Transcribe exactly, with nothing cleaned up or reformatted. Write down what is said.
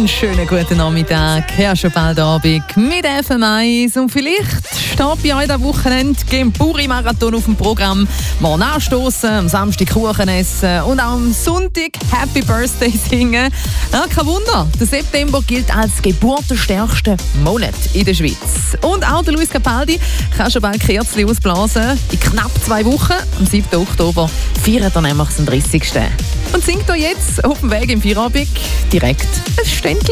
Einen schönen guten Nachmittag. Ja, schon bald Abend mit F M eins. Und vielleicht steht bei euch am Wochenende Gemburi-Marathon auf dem Programm. Morgen anstossen, am Samstag Kuchen essen und auch am Sonntag Happy Birthday singen. Ja, kein Wunder, der September gilt als geburtenstärkster Monat in der Schweiz. Und auch der Luis Capaldi kann schon bald Kerzchen ausblasen. In knapp zwei Wochen, am siebten Oktober, feiert er nämlich den dreißigsten Und singt er jetzt auf dem Weg im Feierabend direkt ein Ständchen.